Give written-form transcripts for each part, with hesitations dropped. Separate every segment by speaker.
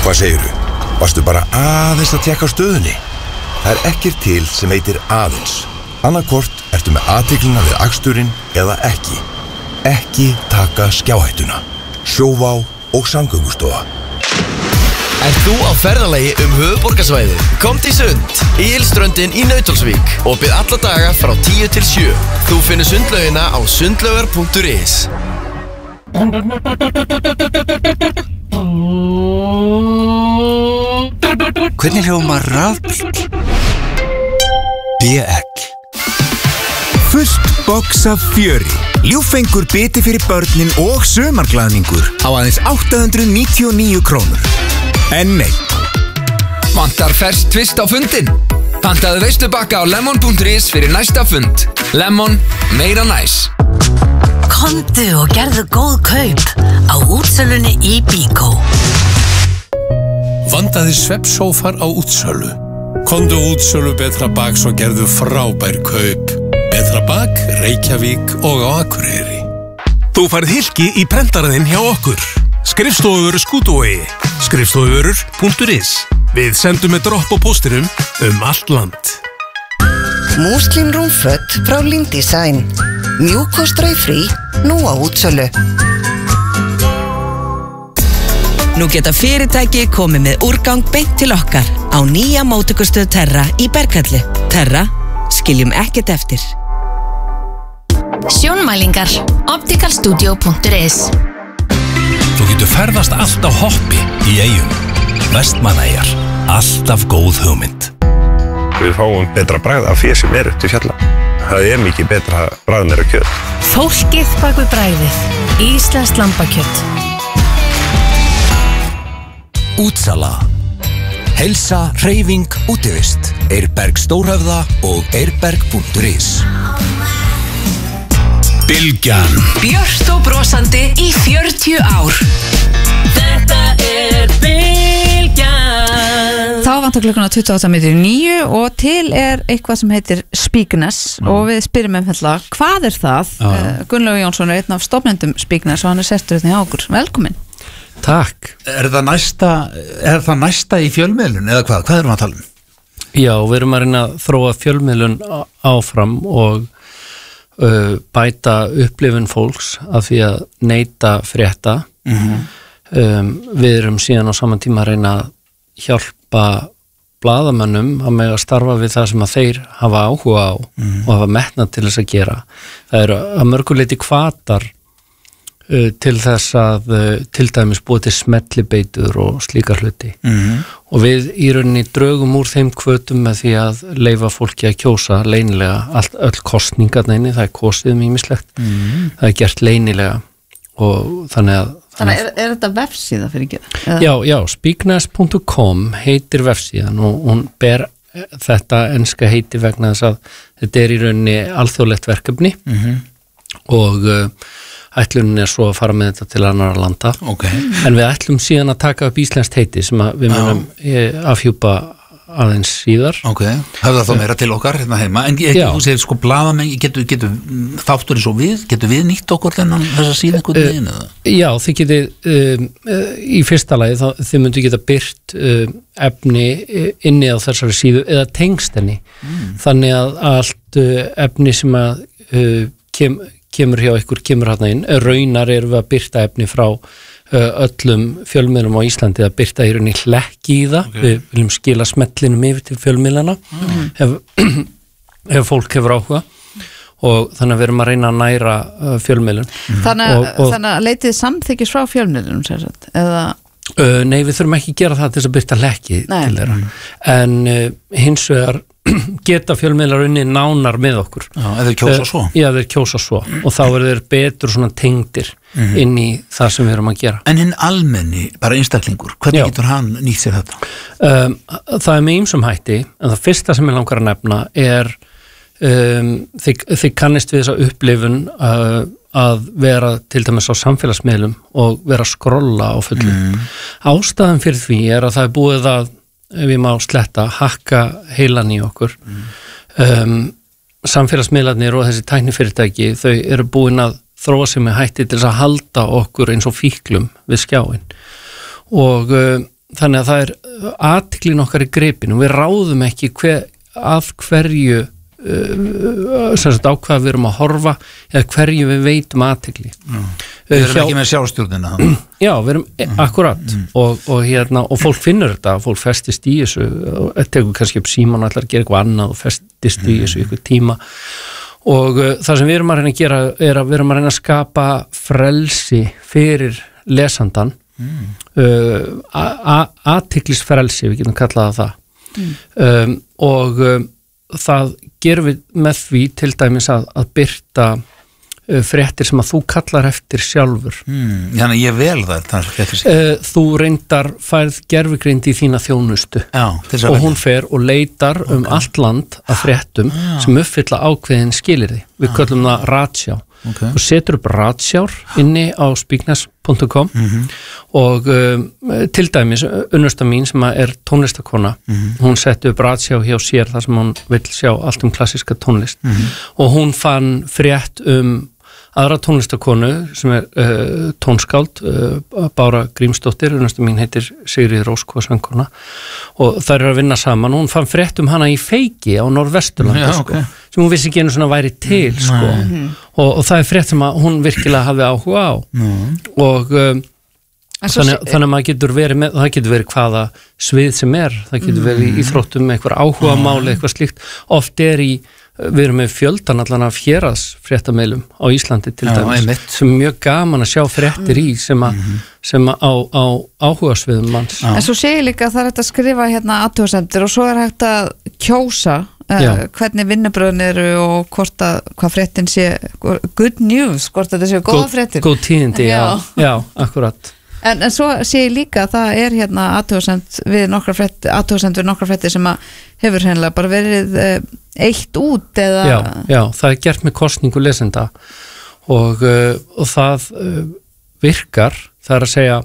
Speaker 1: Hvað segirðu? Varstu bara aðeins að tékka á stöðunni? Það ekkert til sem heitir aðeins. Annarkvort ertu með athyglina við aksturinn eða ekki. Ekki taka skjáhættuna. Sjóvá og Samgöngustofa.
Speaker 2: Ert þú á ferðalagi höfuðborgarsvæðið? Komdu í sund, í Ylströndin í Nauthólsvík og bið alla daga frá 10 til 7. Þú finnur sundlaugina á sundlaugar.is.
Speaker 3: Hvernig hljómar rafbíll? BL. Fullt box af fjöri. Ljúffengur biti fyrir börnin og sumarglaðningur á aðeins 899 krónur. En nei.
Speaker 4: Vantar ferskt tvist á fundin? Pantaðu veislubakka á lemon.is fyrir næsta fund. Lemon, meira næs.
Speaker 5: Komdu og gerðu góð kaup á útsölunni í Bíkó.
Speaker 6: Vandaði svefnsófar á útsölu. Komdu útsölu Betra Baks og gerðu frábær kaup. Betra Bak, Reykjavík og á Akureyri.
Speaker 7: Þú færð hylki í prentaraðinn hjá okkur. Skrifstofuvörur Skútuvogi. Skrifstofuvörur.is. Við sendum með dropp og póstirum allt land.
Speaker 8: Múslin rúmföt frá Lindesign. Mjúk og straujfrí, nú á útsölu.
Speaker 5: Nú geta fyrirtæki komið með úrgang beint til okkar á nýja móttökustöð Terra í Berghellu. Terra, skiljum ekkert eftir.
Speaker 9: Sjónmælingar, opticalstudio.is.
Speaker 7: Þú getur ferðast allt á hoppi í Eyjum. Vestmannaeyjar, alltaf góð hugmynd.
Speaker 10: Við fáum betra bragð af fyrir sem upp til fjalla. Það mikið betra bragð meira kjöt.
Speaker 9: Fólkið bak við bragðið. Íslenskt lambakjöt.
Speaker 3: Útsala. Heilsa, hreyfing, útivist. Eirberg Stórhöfða og eirberg.is.
Speaker 7: Bylgjan.
Speaker 9: Björt og brosandi í 40 ár. Þetta Bylgjan.
Speaker 11: Þá vantar klukkuna 28:09 og til eitthvað sem heitir Speakness og við spyrjum hvað það? Gunnlaugur Jónsson einn af stofnendum Speakness og hann sestur hérna hjá okkur. Velkomin.
Speaker 12: Takk. Er það næsta í fjölmiðlun eða hvað? Hvað erum við að tala um?
Speaker 13: Já, við erum að reyna að þróa fjölmiðlun áfram og bæta upplifun fólks af því að neita frétta. Við erum síðan á saman tíma að reyna að hjálpa blaðamönnum að mega starfa við það sem að þeir hafa áhuga á og hafa metnað til þess að gera. Það eru að mörgu leyti hvatar til þess að til dæmis búið til smellibeitur og slíkar hluti og við í rauninni drögum úr þeim hvötum með því að leyfa fólki að kjósa leynilega öll kosningarna inni, það kosið ýmislegt það gert leynilega og þannig
Speaker 11: er þetta vefsíða fyrir ekki?
Speaker 13: Já, speakness.com heitir vefsíðan og hún ber þetta enska heiti vegna þess að þetta í rauninni alþjóðlegt verkefni og ætlunin svo að fara með þetta til annarra landa en við ætlum síðan að taka upp íslenskt heiti sem við munum afhjúpa aðeins síðar
Speaker 12: Höfða þá meira til okkar hérna heima en þú segir sko blaðamenn getur þáttur eins og getur við nýtt okkur þennan þessa síðu einhvern veginn eða?
Speaker 13: Já, þið getið í fyrsta lagi þið myndu geta byrt efni inni á þessari síðu eða tengst henni þannig að allt efni sem að kemur hjá ykkur, kemur hérna inn raunar erum við að byrta efni frá öllum fjölmiðlum á Íslandi að byrta í rauninni hlekki í það við viljum skila smellinum yfir til fjölmiðlana ef fólk hefur áhuga og þannig að við erum að reyna að næra fjölmiðlun
Speaker 11: Þannig að leitið samþykkis frá fjölmiðlunum eða
Speaker 13: Nei, við þurfum ekki að gera það til þess að byrta hlekki til þeirra en hins vegar geta fjölmiðlar unni nánar með okkur
Speaker 12: ef þeir kjósa svo
Speaker 13: þeir kjósa svo og þá þeir betur svona tengdir inn í það sem við erum að gera
Speaker 12: En hinn almenni, bara einstaklingur hvernig getur hann nýtt sér þetta?
Speaker 13: Það með ýmsum hætti en það fyrsta sem ég langar að nefna þið kannist við þessa upplifun að vera til dæmis á samfélagsmiðlum og vera að skrolla á fullu ástæðan fyrir því að það búið að ef ég má sletta, hakka heilan í okkur samfélagsmiðlarnir og þessi tæknifyrirtæki þau eru búin að þróa sig með hætti til þess að halda okkur eins og fíklum við skjáin og þannig að það athyglin okkar í gripinu, við ráðum ekki að hverju sem sagt á hvað við erum að horfa eða hverju við veitum athygli.
Speaker 12: Við erum ekki með sjálfstjórnina.
Speaker 13: Já, við erum akkurat og fólk finnur þetta, fólk festist í þessu og tekur kannski upp síman og ætlar að gera eitthvað annað og festist í þessu ykkur tíma og það sem við erum að reyna að gera er að við erum að reyna að skapa frelsi fyrir lesandan athyglisfrelsi, við getum kallað það og það gerum við með því til dæmis að birta fréttir sem að þú kallar eftir sjálfur.
Speaker 12: Þannig ég vel það
Speaker 13: þú reyndar færð gervigreind í þína þjónustu og hún fer og leitar allt land af fréttum sem uppfylla ákveðin skilyrði. Við köllum það ratsjá. Þú setur upp ratsjár inni á speakness.com og til dæmis unnusta mín sem er tónlistakona, hún setti upp ratsjá hjá sér þar sem hún vill sjá allt klassíska tónlist og hún fann frétt aðra tónlistakonu sem er tónskáld, Bára Grímsdóttir, unnusta mín heitir Sigríður Ósk söngkona og þær eru að vinna saman og hún fann frétt hana í Feiki á Norðvesturlandi sem hún vissi ekki einu svona væri til og það er frétt sem hún virkilega hafði áhuga á og þannig að maður getur verið með, það getur verið hvaða svið sem það getur verið í íþróttum eitthvað áhuga máli, eitthvað slíkt oft við erum með fjöldan allan af héraðsfréttameilum á Íslandi til dæmis sem er mjög gaman að sjá fréttir í sem á áhugasviðum manns.
Speaker 11: En svo sé ég líka að það er hægt að skrifa hérna athugasemdir og svo er hægt að kjósa hvernig vinnubröðin eru og hvað fréttin sé good news, hvort þetta sé góða fréttir.
Speaker 13: Góð tíðindi, já, akkurat.
Speaker 11: En svo sé ég líka að það er hérna athugasemd við nokkra fréttir sem að hefur hreinlega bara verið eitt út eða...
Speaker 13: Já, það er gert með kosningu lesenda og það virkar, það er að segja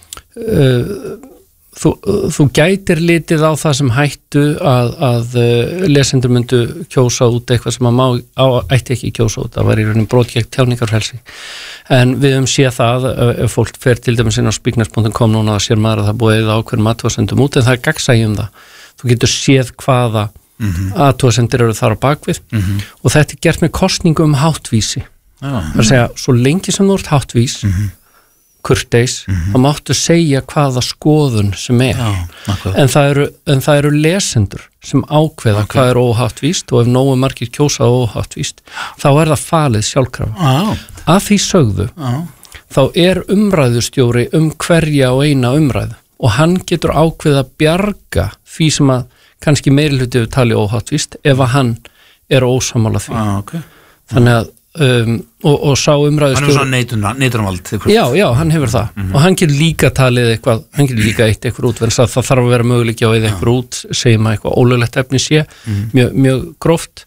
Speaker 13: þú gætir litið á það sem hættu að lesendur myndu kjósa út eitthvað sem ætti ekki kjósa út, það var í rauninni brot gegn tjáningarfrelsi en við séð það ef fólk fer til dæmis inn á speakness.com núna að sér maður að það búið ákveðum athugasendum út en það er gagnsæi það þú getur séð hvaða athugasendir eru þar á bakvið og þetta er gert með kosningu háttvísi það er að segja, svo lengi sem þú ert háttvís kurteis, þá máttu segja hvaða skoðun sem en það eru lesendur sem ákveða hvað er óháttvíst og ef nógu margir kjósa óháttvíst þá er það falið sjálfkrafa að því sögðu þá er umræðustjóri hverja og eina umræðu og hann getur ákveða að bjarga því sem að kannski meirihluti við tali óháttvíst ef að hann er ósammála því þannig að og sá umræðustjóri
Speaker 12: hann er svona neitunarvald
Speaker 13: já, hann hefur það og hann getur líka talið eitthvað hann getur líka eitt eitthvað út það þarf að vera möguleiki á eitthvað út segjum að eitthvað ólöglegt efni sé mjög gróft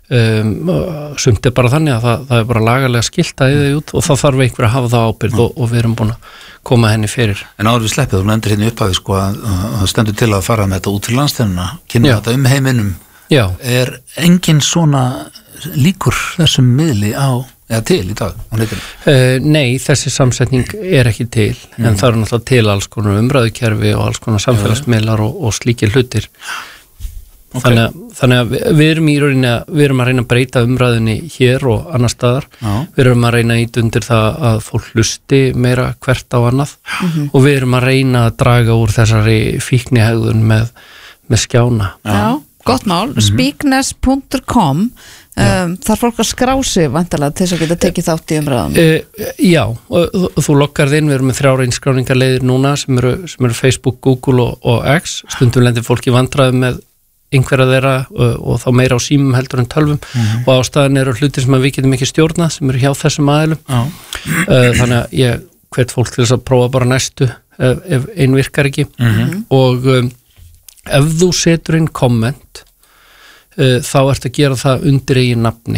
Speaker 13: sumt er bara þannig að það er bara lagalega skylt að eða út og það þarf einhver að hafa það ábyrgð og við erum búin að koma henni fyrir.
Speaker 12: En áður við sleppið, þú nefndir hérna upphafi að það stendur til að fara með þetta út til landsteinuna, kynna þetta heiminum.
Speaker 13: Já.
Speaker 12: Er engin svona líkur þessum miðli eða til í dag á netinu?
Speaker 13: Nei, þessi samsetning er ekki til, en það eru náttúrulega til alls konar umræðukerfi og alls konar samfélagsmiðlar og slíkir hlutir. Okay. Þannig að við erum að reyna að breyta umræðinni hér og annar staðar. Við erum að reyna að ýta undir það að fólk hlusti meira hvert á annað og við erum að reyna að draga úr þessari fíknihegðun með skjána.
Speaker 11: Já, gott mál. Speakness.com þarf fólk að skrá sig vantarlega til þess að geta tekið þátt í umræðan.
Speaker 13: Já, og þú loggar þinn, við erum með 3 innskráningarleiðir núna sem eru Facebook, Google og X. Stundum lendir fólk í vandræðum með einhverja þeirra og þá meira á símum heldur en tölvum og ástæðan eru hlutir sem við getum ekki stjórnað sem eru hjá þessum aðilum þannig að ég hvet fólk til þess að prófa bara næstu ef einn virkar ekki og ef þú setur inn komment þá ertu að gera það undir eigin nafni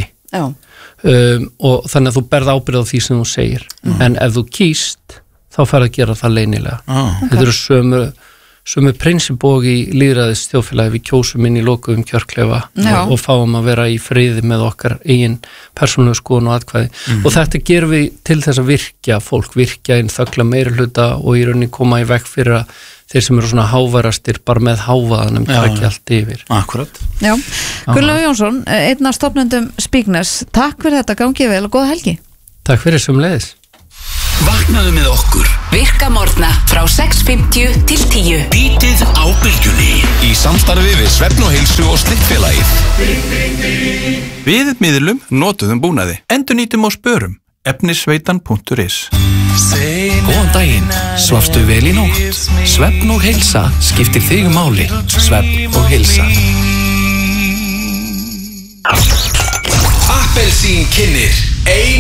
Speaker 13: og þannig að þú berð ábyrgð á því sem þú segir en ef þú kýst þá ferð að gera það leynilega þetta eru sömu prinsip og í lýðræðis þjóðfélagi við kjósum inn í lokuðum kjörklefa og fáum að vera í friði með okkar eigin persónulegu skoðun og atkvæði og þetta gerum við til þess að virkja inn þögla meirihluta og í rauninni koma í veg fyrir að þeir sem eru svona háværastir bara með hávaðanum taki allt yfir.
Speaker 12: Akkurat.
Speaker 11: Já, Gunnlaugur Jónsson, einn af stofnendum Speakness, takk fyrir þetta, gangi vel og góða helgi.
Speaker 13: Takk fyrir sömuleiðis.
Speaker 9: Vaknaðu með okkur. Virka morgna frá 6:50 til 10. Bítið á bylgjunni.
Speaker 14: Í samstarfi við Svefn og heilsu og Slikkfélagið. Við miðlum notuðum búnaði. Endurnýtum og spörum. Efnisveitan.is.
Speaker 15: Góðan daginn, svafstu vel í nótt? Svefn og heilsa skiptir þig máli. Svefn og heilsa.
Speaker 14: Appelsín kynnir